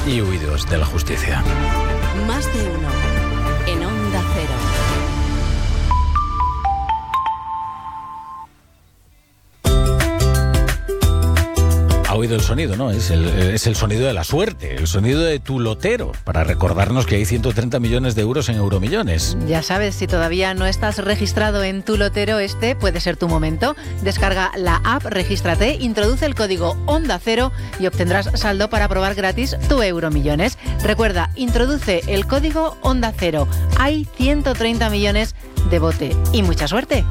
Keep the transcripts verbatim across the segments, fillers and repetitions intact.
y huidos de la justicia. Más de uno en Onda Cero. Ha oído el sonido, ¿no? Es el, es el sonido de la suerte, el sonido de tu lotero, para recordarnos que hay ciento treinta millones de euros en Euromillones. Ya sabes, si todavía no estás registrado en tu lotero, este puede ser tu momento. Descarga la app, regístrate, introduce el código Onda Cero y obtendrás saldo para probar gratis tu Euromillones. Recuerda, introduce el código Onda Cero. Hay ciento treinta millones de bote y mucha suerte.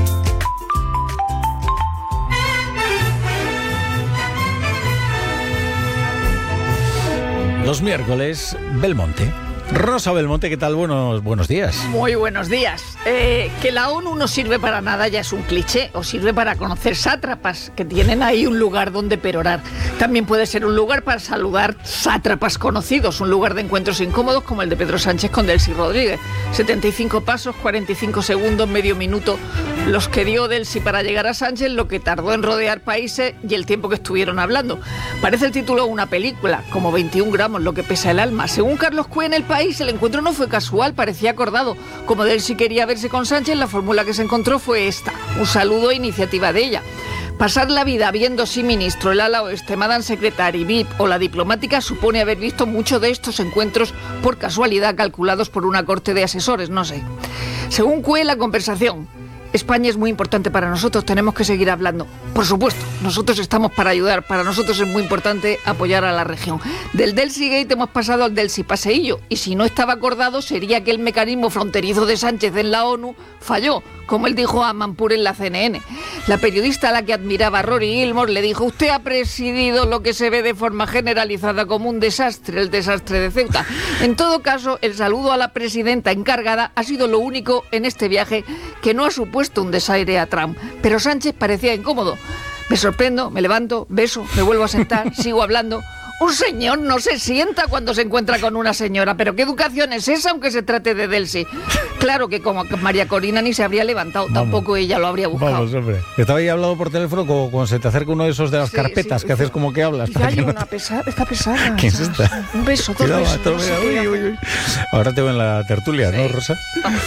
Los miércoles, Belmonte. Rosa Belmonte, ¿qué tal? Buenos, buenos días. Muy buenos días. Eh, que la ONU no sirve para nada ya es un cliché, o sirve para conocer sátrapas que tienen ahí un lugar donde perorar. También puede ser un lugar para saludar sátrapas conocidos, un lugar de encuentros incómodos como el de Pedro Sánchez con Delcy Rodríguez. setenta y cinco pasos, cuarenta y cinco segundos, medio minuto, los que dio Delcy para llegar a Sánchez, lo que tardó en rodear países y el tiempo que estuvieron hablando. Parece el título de una película, como veintiún gramos, lo que pesa el alma. Según Carlos Cue en El País, el encuentro no fue casual, parecía acordado. Como Delcy quería verse con Sánchez, la fórmula que se encontró fue esta: un saludo e iniciativa de ella. Pasar la vida viendo si ministro, el ala oeste, Madame Secretary, V I P o la diplomática supone haber visto mucho de estos encuentros por casualidad calculados por una corte de asesores, no sé. Según Cue, la conversación: España es muy importante para nosotros, tenemos que seguir hablando. Por supuesto, nosotros estamos para ayudar, para nosotros es muy importante apoyar a la región. Del Delcy Gate hemos pasado al Delcy Paseillo, y si no estaba acordado sería que el mecanismo fronterizo de Sánchez en la ONU falló, como él dijo a Manpur en la C N N. La periodista a la que admiraba Rory Gilmore le dijo: usted ha presidido lo que se ve de forma generalizada como un desastre, el desastre de Ceuta. En todo caso, el saludo a la presidenta encargada ha sido lo único en este viaje que no ha supuesto un desaire a Trump. Pero Sánchez parecía incómodo. Me sorprendo, me levanto, beso, me vuelvo a sentar, sigo hablando. Un señor no se sienta cuando se encuentra con una señora. ¿Pero qué educación es esa, aunque se trate de Delcy? Claro que como María Corina ni se habría levantado, vamos, tampoco ella lo habría buscado. Vamos, hombre. Estaba ahí hablando por teléfono como cuando se te acerca uno de esos de las sí, carpetas sí, que haces como que hablas. Ya hay una pesada, está pesada. ¿Quién es esta? Un beso, dos Cuidado, besos. Todo, no sé uy, uy, uy. Ahora te veo en la tertulia, sí. ¿No, Rosa? Vamos.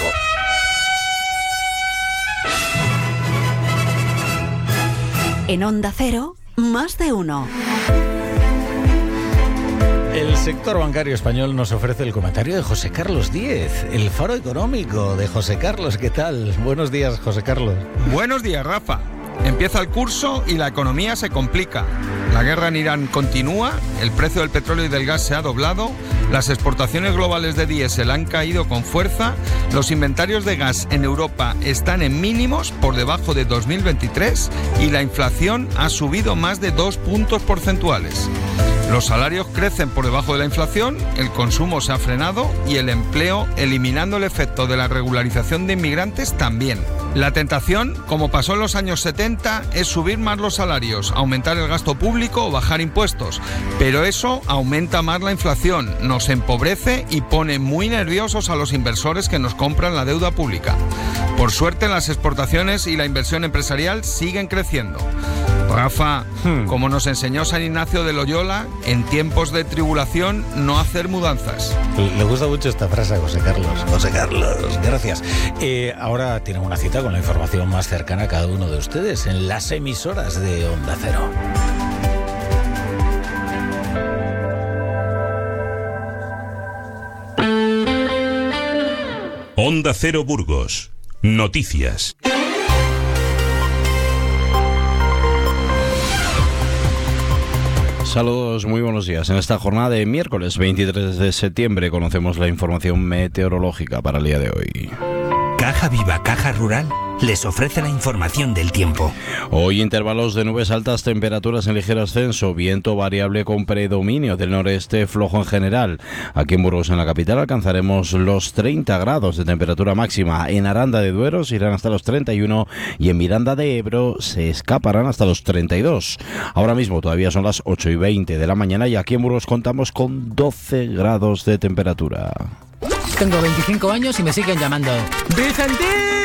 En Onda Cero, más de uno. El sector bancario español nos ofrece el comentario de José Carlos Díez, el faro económico de José Carlos. ¿Qué tal? Buenos días, José Carlos. Buenos días, Rafa. Empieza el curso y la economía se complica. La guerra en Irán continúa, el precio del petróleo y del gas se ha doblado, las exportaciones globales de diésel han caído con fuerza, los inventarios de gas en Europa están en mínimos por debajo de dos mil veintitrés y la inflación ha subido más de dos puntos porcentuales. Los salarios crecen por debajo de la inflación, el consumo se ha frenado y el empleo, eliminando el efecto de la regularización de inmigrantes, también. La tentación, como pasó en los años setenta, es subir más los salarios, aumentar el gasto público o bajar impuestos. Pero eso aumenta más la inflación, nos empobrece y pone muy nerviosos a los inversores que nos compran la deuda pública. Por suerte, las exportaciones y la inversión empresarial siguen creciendo. Rafa, hmm. como nos enseñó San Ignacio de Loyola, en tiempos de tribulación no hacer mudanzas. Le gusta mucho esta frase a José Carlos. José Carlos, gracias. Eh, ahora tienen una cita con la información más cercana a cada uno de ustedes en las emisoras de Onda Cero. Onda Cero Burgos. Noticias. Saludos, muy buenos días. En esta jornada de miércoles veintitrés de septiembre conocemos la información meteorológica para el día de hoy. Caja Viva, Caja Rural, les ofrece la información del tiempo. Hoy intervalos de nubes altas, temperaturas en ligero ascenso, viento variable con predominio del noreste flojo en general. Aquí en Burgos, en la capital, alcanzaremos los treinta grados de temperatura máxima. En Aranda de Duero se irán hasta los treinta y uno y en Miranda de Ebro se escaparán hasta los treinta y dos. Ahora mismo todavía son las ocho y veinte de la mañana y aquí en Burgos contamos con doce grados de temperatura. Tengo veinticinco años y me siguen llamando ¡Vicentín!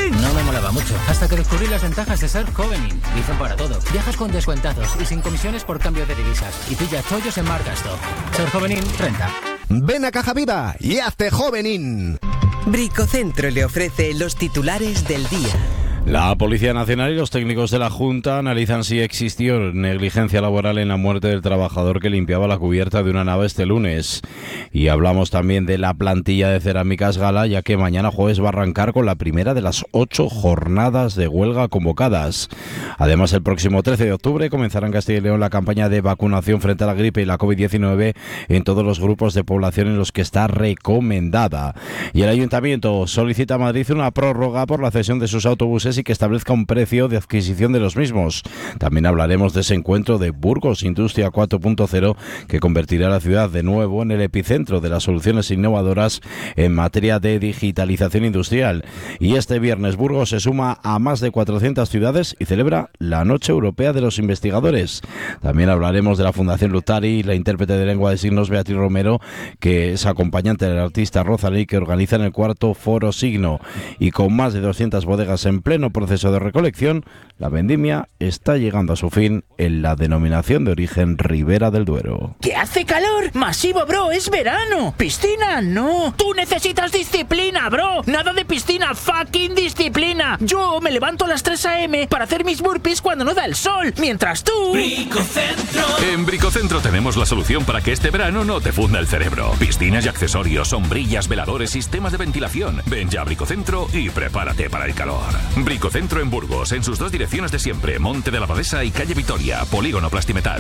Jovenin. No me molaba mucho, hasta que descubrí las ventajas de ser Jovenin. Dicen para todo. Viajas con descuentados y sin comisiones por cambio de divisas. Y pilla chollos en Margasto. Ser Jovenin, treinta. Ven a Caja Viva y hazte Jovenin. Bricocentro le ofrece los titulares del día. La Policía Nacional y los técnicos de la Junta analizan si existió negligencia laboral en la muerte del trabajador que limpiaba la cubierta de una nave este lunes. Y hablamos también de la plantilla de Cerámicas Gala, ya que mañana jueves va a arrancar con la primera de las ocho jornadas de huelga convocadas. Además, el próximo trece de octubre comenzará en Castilla y León la campaña de vacunación frente a la gripe y la COVID diecinueve en todos los grupos de población en los que está recomendada. Y el Ayuntamiento solicita a Madrid una prórroga por la cesión de sus autobuses y que establezca un precio de adquisición de los mismos. También hablaremos de ese encuentro de Burgos Industria cuatro punto cero que convertirá a la ciudad de nuevo en el epicentro de las soluciones innovadoras en materia de digitalización industrial. Y este viernes Burgos se suma a más de cuatrocientas ciudades y celebra la Noche Europea de los Investigadores. También hablaremos de la Fundación Lutari y la intérprete de lengua de signos Beatriz Romero, que es acompañante del artista Rosalí, que organizan el cuarto Foro Signo. Y con más de doscientas bodegas en pleno proceso de recolección, la vendimia está llegando a su fin en la denominación de origen Ribera del Duero. ¡Que hace calor! ¡Masivo, bro! ¡Es verano! ¡Piscina, no! ¡Tú necesitas disciplina, bro! ¡Nada de piscina! ¡Fucking disciplina! Yo me levanto a las tres a eme para hacer mis burpees cuando no da el sol, mientras tú... Bricocentro. En Bricocentro tenemos la solución para que este verano no te funda el cerebro. Piscinas y accesorios, sombrillas, veladores, sistemas de ventilación. Ven ya a Bricocentro y prepárate para el calor. Bricocentro en Burgos, en sus dos direcciones de siempre, Monte de la Abadesa y Calle Vitoria, Polígono Plastimetal.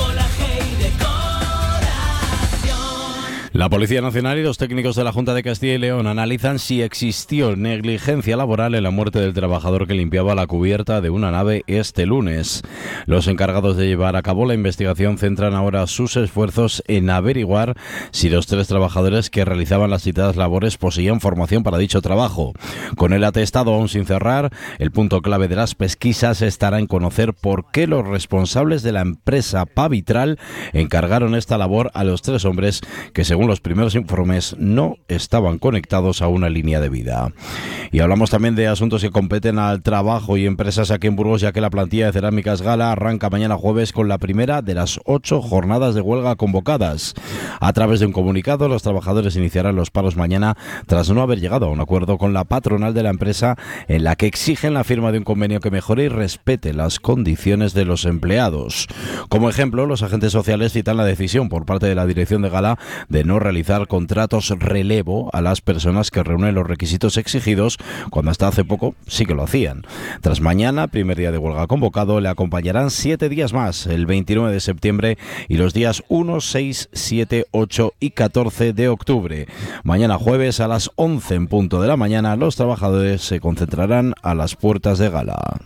La Policía Nacional y los técnicos de la Junta de Castilla y León analizan si existió negligencia laboral en la muerte del trabajador que limpiaba la cubierta de una nave este lunes. Los encargados de llevar a cabo la investigación centran ahora sus esfuerzos en averiguar si los tres trabajadores que realizaban las citadas labores poseían formación para dicho trabajo. Con el atestado aún sin cerrar, el punto clave de las pesquisas estará en conocer por qué los responsables de la empresa Pavitral encargaron esta labor a los tres hombres que, según los primeros informes, no estaban conectados a una línea de vida. Y hablamos también de asuntos que competen al trabajo y empresas aquí en Burgos, ya que la plantilla de Cerámicas Gala arranca mañana jueves con la primera de las ocho jornadas de huelga convocadas. A través de un comunicado, los trabajadores iniciarán los paros mañana tras no haber llegado a un acuerdo con la patronal de la empresa, en la que exigen la firma de un convenio que mejore y respete las condiciones de los empleados. Como ejemplo, los agentes sociales citan la decisión por parte de la dirección de Gala de no realizar contratos relevo a las personas que reúnen los requisitos exigidos, cuando hasta hace poco sí que lo hacían. Tras mañana, primer día de huelga convocado, le acompañarán siete días más, el veintinueve de septiembre y los días uno, seis, siete, ocho y catorce de octubre. Mañana jueves a las once en punto de la mañana, los trabajadores se concentrarán a las puertas de Gala.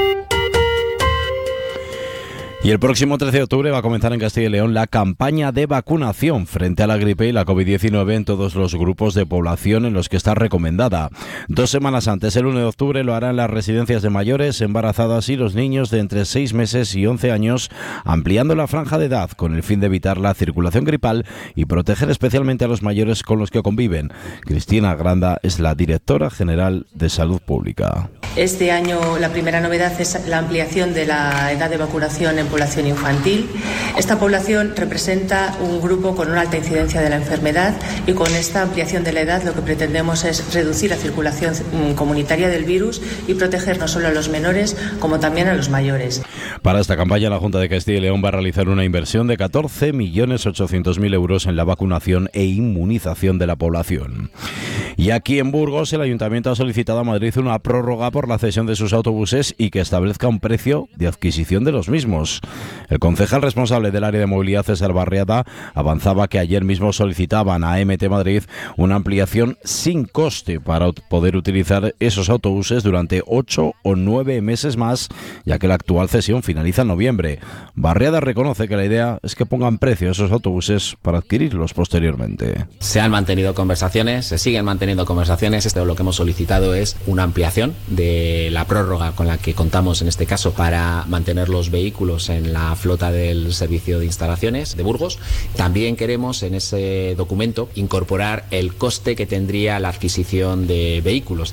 Y el próximo trece de octubre va a comenzar en Castilla y León la campaña de vacunación frente a la gripe y la COVID diecinueve en todos los grupos de población en los que está recomendada. Dos semanas antes, el uno de octubre, lo harán las residencias de mayores, embarazadas y los niños de entre seis meses y once años, ampliando la franja de edad con el fin de evitar la circulación gripal y proteger especialmente a los mayores con los que conviven. Cristina Granda es la directora general de Salud Pública. Este año la primera novedad es la ampliación de la edad de vacunación en población infantil. Esta población representa un grupo con una alta incidencia de la enfermedad y con esta ampliación de la edad lo que pretendemos es reducir la circulación comunitaria del virus y proteger no solo a los menores como también a los mayores. Para esta campaña, la Junta de Castilla y León va a realizar una inversión de catorce millones ochocientos mil euros en la vacunación e inmunización de la población. Y aquí en Burgos, el Ayuntamiento ha solicitado a Madrid una prórroga por la cesión de sus autobuses y que establezca un precio de adquisición de los mismos. El concejal responsable del área de movilidad, César Barriada, avanzaba que ayer mismo solicitaban a M T Madrid una ampliación sin coste para poder utilizar esos autobuses durante ocho o nueve meses más, ya que la actual cesión finaliza en noviembre. Barriada reconoce que la idea es que pongan precio a esos autobuses para adquirirlos posteriormente. Se han mantenido conversaciones, se siguen manteniendo conversaciones. Esto lo que hemos solicitado es una ampliación de la prórroga con la que contamos en este caso para mantener los vehículos en la flota del servicio de instalaciones de Burgos. También queremos en ese documento incorporar el coste que tendría la adquisición de vehículos de tal.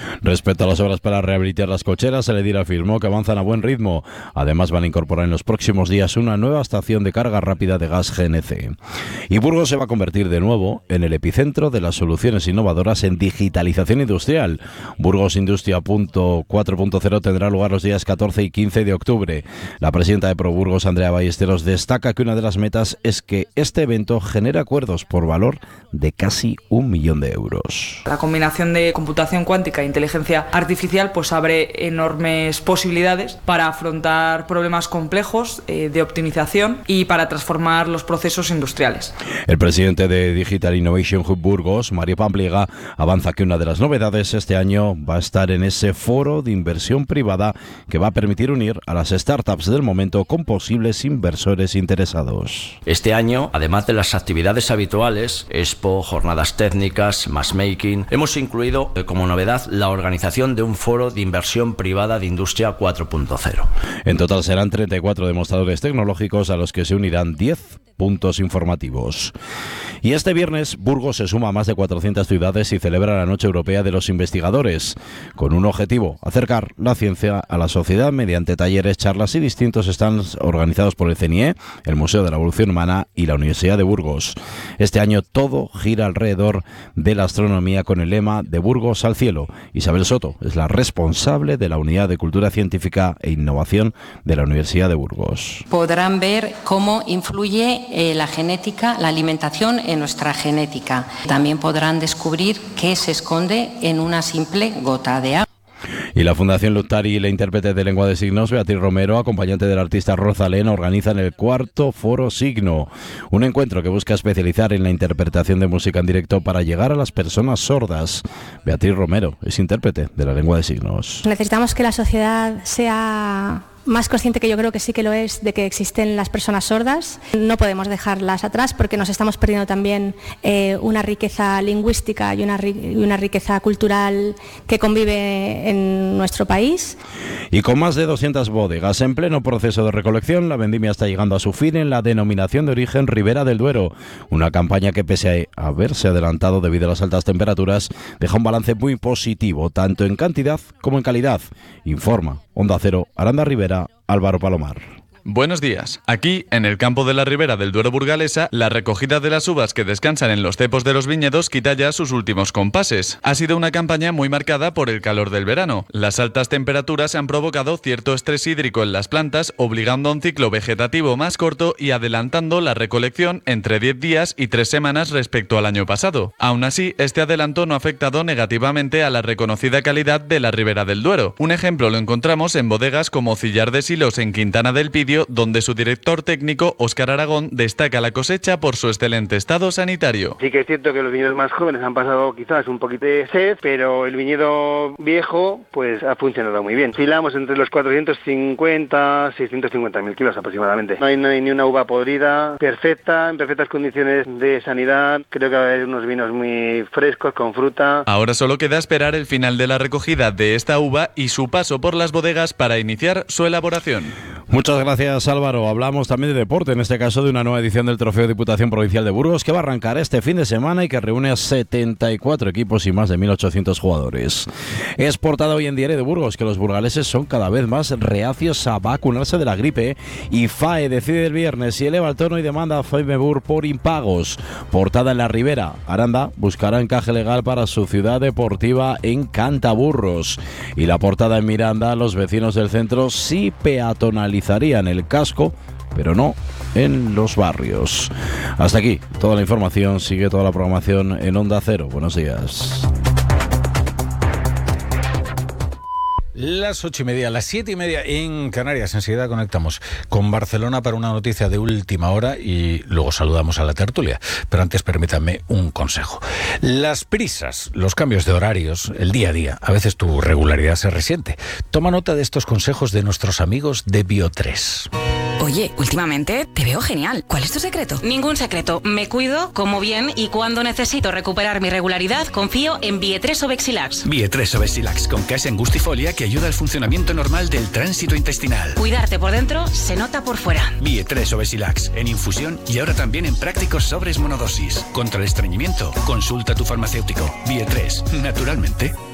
Respecto a las obras para rehabilitar las cocheras, el Edil afirmó que avanzan a buen ritmo. Además, van a incorporar en los próximos días una nueva estación de carga rápida de gas G N C. Y Burgos se va a convertir de nuevo en el epicentro de las soluciones innovadoras en digitalización industrial. Burgos Industria cuatro punto cero tendrá lugar los días catorce y quince de octubre. La presidenta de ProBurgos, Andrea Ballesteros, destaca que una de las metas es que este evento genere acuerdos por valor de casi un millón de euros. La combinación de computación cuántica e inteligencia artificial pues abre enormes posibilidades para afrontar problemas complejos eh, de optimización y para transformar los procesos industriales. El presidente de Digital Innovation Hub Burgos, Mario Pampliega, avanza que una de las novedades este año va a estar en ese foro de inversión privada que va a permitir unir a las startups del momento con posibles inversores interesados. Este año, además de las actividades habituales, expo, jornadas técnicas, matchmaking, hemos incluido eh, como novedad la organización de un foro de inversión privada de Industria cuatro punto cero. En total serán treinta y cuatro demostradores tecnológicos a los que se unirán diez puntos informativos. Y este viernes Burgos se suma a más de cuatrocientas ciudades y celebra la Noche Europea de los Investigadores, con un objetivo: acercar la ciencia a la sociedad mediante talleres, charlas y distintos stands organizados por el C N I E, el Museo de la Evolución Humana y la Universidad de Burgos. Este año todo gira alrededor de la astronomía con el lema de Burgos al cielo. Isabel Soto es la responsable de la Unidad de Cultura Científica e Innovación de la Universidad de Burgos. Podrán ver cómo influye eh, la genética, la alimentación en nuestra genética. También podrán descubrir qué se esconde en una simple gota de agua. Y la Fundación Luctari y la intérprete de lengua de signos Beatriz Romero, acompañante del artista Rosalén, organizan el cuarto Foro Signo, un encuentro que busca especializar en la interpretación de música en directo para llegar a las personas sordas. Beatriz Romero es intérprete de la lengua de signos. Necesitamos que la sociedad sea más consciente, que yo creo que sí que lo es, de que existen las personas sordas. No podemos dejarlas atrás porque nos estamos perdiendo también eh, una riqueza lingüística y una, ri- una riqueza cultural que convive en nuestro país. Y con más de doscientas bodegas en pleno proceso de recolección, la vendimia está llegando a su fin en la denominación de origen Ribera del Duero. Una campaña que, pese a haberse adelantado debido a las altas temperaturas, deja un balance muy positivo, tanto en cantidad como en calidad. Informa Onda Cero, Aranda Ribera, Álvaro Palomar. Buenos días. Aquí, en el campo de la Ribera del Duero burgalesa, la recogida de las uvas que descansan en los cepos de los viñedos quita ya sus últimos compases. Ha sido una campaña muy marcada por el calor del verano. Las altas temperaturas han provocado cierto estrés hídrico en las plantas, obligando a un ciclo vegetativo más corto y adelantando la recolección entre diez días y tres semanas respecto al año pasado. Aún así, este adelanto no ha afectado negativamente a la reconocida calidad de la Ribera del Duero. Un ejemplo lo encontramos en bodegas como Cillar de Silos en Quintana del Pidio, donde su director técnico, Óscar Aragón, destaca la cosecha por su excelente estado sanitario. Sí que es cierto que los viñedos más jóvenes han pasado quizás un poquito de sed, pero el viñedo viejo pues ha funcionado muy bien. Oscilamos entre los cuatrocientos cincuenta, seiscientos cincuenta mil kilos aproximadamente. No hay, no hay ni una uva podrida, perfecta, en perfectas condiciones de sanidad. Creo que va a haber unos vinos muy frescos, con fruta. Ahora solo queda esperar el final de la recogida de esta uva y su paso por las bodegas para iniciar su elaboración. Muchas gracias, Álvaro. Hablamos también de deporte, en este caso de una nueva edición del Trofeo Diputación Provincial de Burgos que va a arrancar este fin de semana y que reúne a setenta y cuatro equipos y más de mil ochocientos jugadores. Es portada hoy en Diario de Burgos que los burgaleses son cada vez más reacios a vacunarse de la gripe y FAE decide el viernes si eleva el tono y demanda a FEMEBUR por impagos. Portada en la Ribera. Aranda buscará encaje legal para su ciudad deportiva en Cantaburros. Y la portada en Miranda, los vecinos del centro sí peatonalizarían el casco, pero no en los barrios. Hasta aquí toda la información. Sigue toda la programación en Onda Cero. Buenos días. Las ocho y media, las siete y media en Canarias. Enseguida conectamos con Barcelona para una noticia de última hora y luego saludamos a la tertulia. Pero antes permítanme un consejo. Las prisas, los cambios de horarios, el día a día, a veces tu regularidad se resiente. Toma nota de estos consejos de nuestros amigos de Bio tres. Oye, últimamente te veo genial. ¿Cuál es tu secreto? Ningún secreto. Me cuido, como bien y cuando necesito recuperar mi regularidad, confío en Bio tres Obexilax. Bio tres Obexilax con K S Angustifolia que ayuda al funcionamiento normal del tránsito intestinal. Cuidarte por dentro se nota por fuera. Bio tres Obexilax en infusión y ahora también en prácticos sobres monodosis. Contra el estreñimiento, consulta a tu farmacéutico. Bio tres, naturalmente.